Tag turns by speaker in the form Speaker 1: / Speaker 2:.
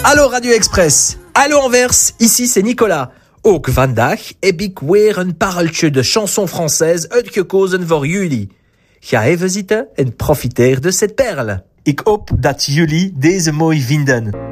Speaker 1: Allô Radio Express, allô Anvers, ici c'est Nicolas. Ook vandaag heb ik weer een pareltje de chanson française uitgekozen voor jullie. Ga even zitten en profiteer de cette perle. Ik hoop dat jullie deze mooi vinden.